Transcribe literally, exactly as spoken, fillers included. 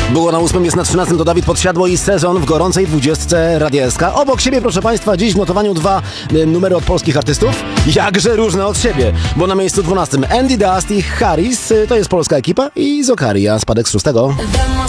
Było na ósmym, jest na trzynastym, to Dawid Podsiadło i Sezon w gorącej dwudziestce Radia S K. Obok siebie, proszę Państwa, dziś w notowaniu dwa y, numery od polskich artystów. Jakże różne od siebie, bo na miejscu dwunastym Andy Dust i Harris, y, to jest polska ekipa, i Zokari, a spadek z szóstego. Demo